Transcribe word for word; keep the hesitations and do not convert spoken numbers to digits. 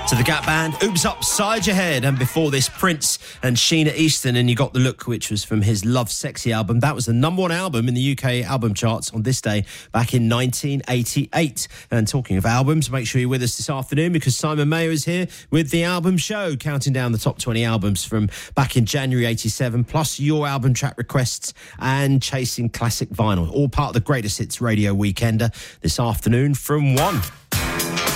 To the Gap Band, Oops Upside Your Head, and before this, Prince and Sheena Easton, and You Got the Look, which was from his Love Sexy album. That was the number one album in the U K album charts on this day back in nineteen eighty-eight. And talking of albums, make sure you're with us this afternoon because Simon Mayo is here with the Album Show, counting down the top twenty albums from back in January eighty-seven, plus your album track requests and chasing classic vinyl. All part of the Greatest Hits Radio Weekender this afternoon from one.